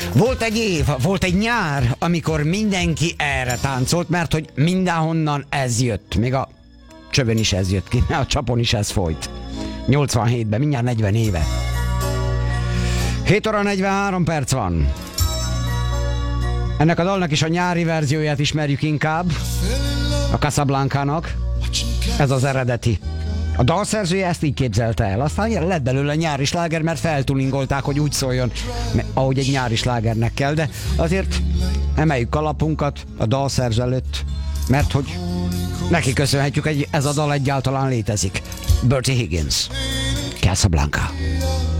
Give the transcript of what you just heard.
Volt egy év, volt egy nyár, amikor mindenki erre táncolt, mert hogy mindenhonnan ez jött. Még a csövön is ez jött ki, a csapon is ez folyt. 87-ben, mindjárt 40 éve. 7 óra 43 perc van. Ennek a dalnak is a nyári verzióját ismerjük inkább. A Casablanca-nak. Ez az eredeti. A dalszerzője ezt így képzelte el. Aztán lett belőle nyári sláger, mert feltuningolták, hogy úgy szóljon, ahogy egy nyári slágernek kell. De azért emeljük kalapunkat a dalszerző előtt, mert hogy neki köszönhetjük, hogy ez a dal egyáltalán létezik. Bertie Higgins. Casablanca.